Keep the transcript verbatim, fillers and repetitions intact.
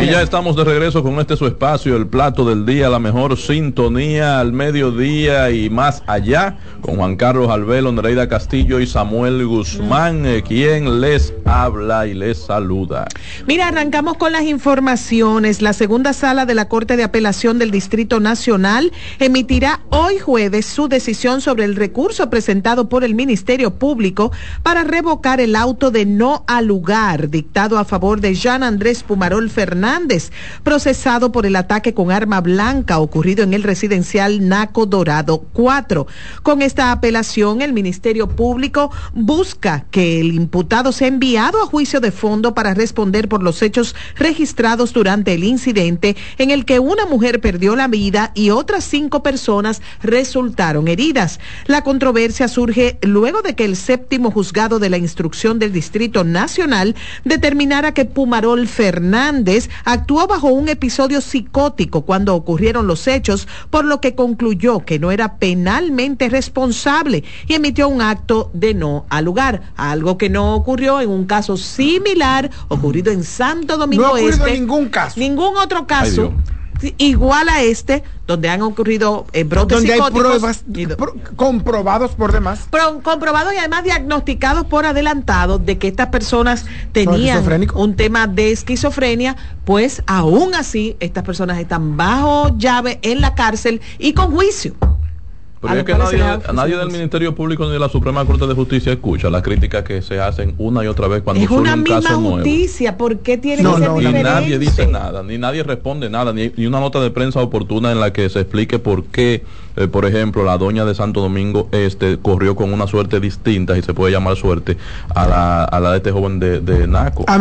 Y ya estamos de regreso con este su espacio, el plato del día, la mejor sintonía al mediodía y más allá, con Juan Carlos Albelo, Nereida Castillo y Samuel Guzmán, mm. eh, quien les habla y les saluda. Mira, arrancamos con las informaciones. La segunda sala de la Corte de Apelación del Distrito Nacional emitirá hoy jueves su decisión sobre el recurso presentado por el Ministerio Público para revocar el auto de no al lugar dictado a favor de Jean Andrés Pumarol Fernández, procesado por el ataque con arma blanca ocurrido en el residencial Naco Dorado cuatro. Con esta apelación, el Ministerio Público busca que el imputado sea enviado a juicio de fondo para responder por los hechos registrados durante el incidente en el que una mujer perdió la vida y otras cinco personas resultaron heridas. La controversia surge luego de que el séptimo juzgado de la instrucción del Distrito Nacional determinara que Pumarol Fernández actuó bajo un episodio psicótico cuando ocurrieron los hechos, por lo que concluyó que no era penalmente responsable y emitió un acto de no al lugar, algo que no ocurrió en un caso similar ocurrido en Santo Domingo no ha ocurrido Este. ningún caso. Ningún otro caso igual a este, donde han ocurrido eh, brotes donde psicóticos. Hay pruebas pro, comprobados por demás. Pro, comprobados y además diagnosticados por adelantado de que estas personas tenían un tema de esquizofrenia, pues aún así estas personas están bajo llave en la cárcel y con juicio. Pero es que nadie, nadie del Ministerio Público ni de la Suprema Corte de Justicia escucha las críticas que se hacen una y otra vez cuando surge un caso nuevo. Es una misma justicia, ¿por qué tiene no, que ser no, diferente? Ni nadie dice nada, ni nadie responde nada, ni, ni una nota de prensa oportuna en la que se explique por qué, eh, por ejemplo, la doña de Santo Domingo Este corrió con una suerte distinta, y se puede llamar suerte, a la, a la de este joven de, de Naco.